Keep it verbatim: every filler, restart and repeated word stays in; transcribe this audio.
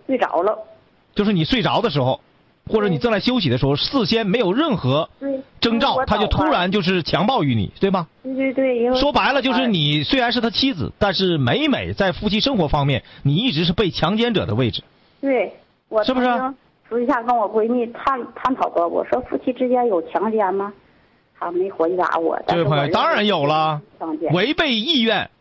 睡着了。 就是你睡着的时候，或者你正在休息的时候，事先没有任何征兆，他就突然就是强暴于你，对吧？ 对对对。因为说白了就是你虽然是他妻子，但是每每在夫妻生活方面，你一直是被强奸者的位置。 对，我是不是？ 私下跟我闺蜜探探讨过，我说夫妻之间有强奸吗？她没回答我。 这位朋友，当然有了，违背意愿